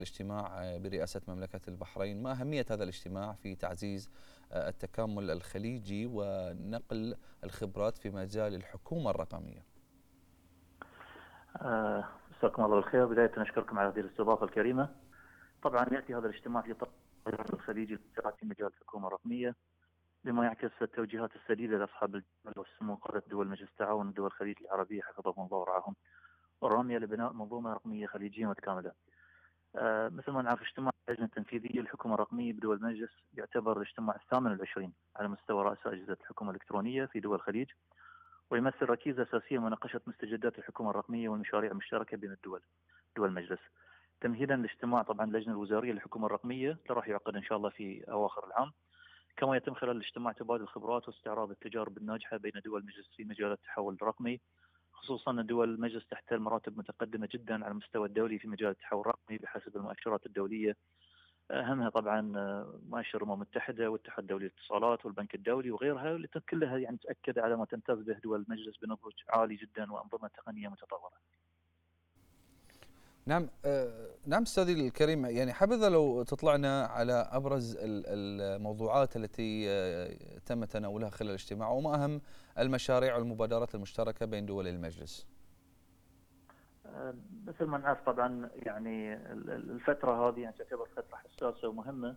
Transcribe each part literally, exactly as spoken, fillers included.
الاجتماع برئاسة مملكة البحرين، ما أهمية هذا الاجتماع في تعزيز التكامل الخليجي ونقل الخبرات في مجال الحكومة الرقمية؟ مساكم الله بالخير. بداية نشكركم على هذه الاستضافة الكريمة. طبعا يأتي هذا الاجتماع في طريق الخليجي للثقة في مجال الحكومة الرقمية، بما يعكس التوجيهات السديدة لأصحاب الجلالة والسمو قادة دول مجلس التعاون دول الخليج العربية حفظهم الله ورعاهم، والرامية لبناء منظومة رقمية خليجية متكاملة. آه مثل ما نعرف، اجتماع اللجنة التنفيذية للحكومة الرقمية بدول المجلس يعتبر الاجتماع الثامن والعشرين على مستوى رؤساء أجهزة الحكومة الإلكترونية في دول الخليج، ويمثل ركيزة أساسية مناقشة مستجدات الحكومة الرقمية والمشاريع المشتركة بين الدول دول المجلس، تمهيدا لاجتماع طبعا اللجنة الوزارية للحكومة الرقمية اللي راح يعقد إن شاء الله في أواخر العام. كما يتم خلال الاجتماع تبادل الخبرات واستعراض التجارب الناجحة بين دول المجلس في مجال التحول الرقمي، خصوصا أن دول المجلس تحتل مراتب متقدمة جدا على المستوى الدولي في مجال التحول الرقمي بحسب المؤشرات الدولية، أهمها طبعا مؤشر الأمم المتحدة والاتحاد الدولي للاتصالات والبنك الدولي وغيرها، اللي كلها يعني تأكد على ما تمتاز به دول المجلس بنضج عالي جدا وأنظمة تقنية متطورة. نعم نعم أستاذي الكريم، يعني حبذا لو تطلعنا على أبرز الموضوعات التي تم تناولها خلال الاجتماع، وما أهم المشاريع والمبادرات المشتركة بين دول المجلس. مثل ما نعرف طبعا يعني الفترة هذه يعني تعتبر فترة حساسة ومهمة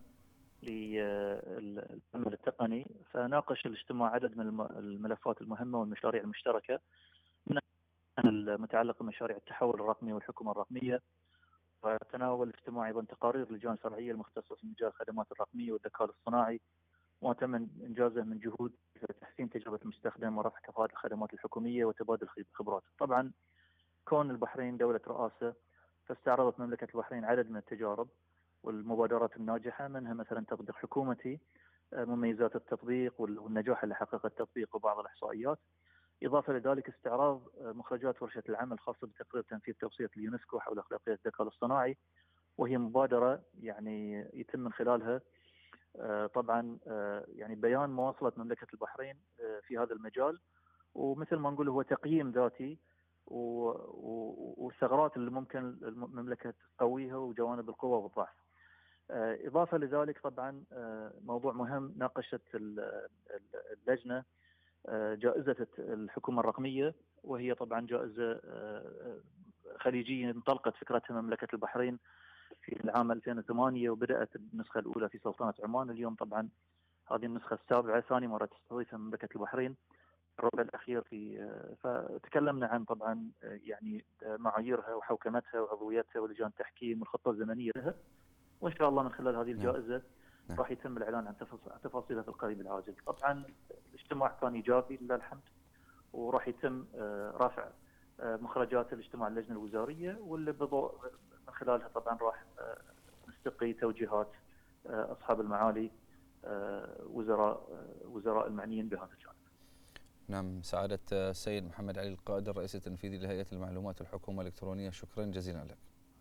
للعمل التقني، فناقش الاجتماع عدد من الملفات المهمة والمشاريع المشتركة من المتعلقة بمشاريع التحول الرقمي والحكومة الرقمية، وتناول الاجتماع أيضا تقارير اللجان الفرعية المختصة في مجال الخدمات الرقمية والذكاء الاصطناعي، وتم إنجازه من جهود تحسين تجربة المستخدم ورفع كفاءة الخدمات الحكومية وتبادل الخبرات. طبعا كون البحرين دولة رئاسة، فاستعرضت مملكة البحرين عدد من التجارب والمبادرات الناجحة، منها مثلا تطبيق حكومتي، مميزات التطبيق والنجاح اللي حقق التطبيق وبعض الإحصائيات، إضافة لذلك استعراض مخرجات ورشة العمل الخاصة بتقرير تنفيذ توصية اليونسكو حول أخلاقية الذكاء الاصطناعي، وهي مبادرة يعني يتم من خلالها طبعا يعني بيان مواصلة مملكة البحرين في هذا المجال، ومثل ما نقول هو تقييم ذاتي والثغرات اللي ممكن المملكة تقويها وجوانب القوة والضعف. إضافة لذلك طبعا موضوع مهم ناقشت اللجنة جائزة الحكومة الرقمية، وهي طبعا جائزة خليجية انطلقت فكرتها مملكة البحرين في العام ألفين وثمانية، وبدأت النسخة الأولى في سلطنة عمان. اليوم طبعا هذه النسخة السابعة، ثاني مرة تستضيفها مملكة البحرين، الربع الأخير في. فتكلمنا عن طبعا يعني معاييرها وحوكمتها وعضويتها ولجان التحكيم والخطة الزمنية لها، وإن شاء الله من خلال هذه الجائزة نعم. راح يتم الإعلان عن تفاصيلها في القريب العاجل. طبعا الاجتماع كان إيجابي لله الحمد، وراح يتم رفع مخرجات الاجتماع اللجنة الوزارية، واللي بضوء من خلالها طبعا راح نستقي توجيهات أصحاب المعالي وزراء وزراء المعنيين بهذا الجانب. نعم سعادة السيد محمد علي القائد الرئيس التنفيذي لهيئة المعلومات والحكومة الإلكترونية، شكرا جزيلا لك.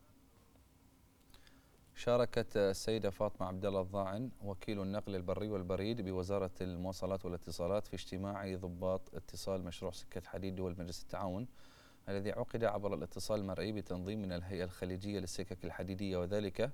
شاركت السيدة فاطمة عبد الله الضاعن وكيل النقل البري والبريد بوزارة المواصلات والاتصالات في اجتماع ضباط اتصال مشروع سكة حديد دول مجلس التعاون الذي عقد عبر الاتصال المرئي بتنظيم من الهيئة الخليجية للسكك الحديدية، وذلك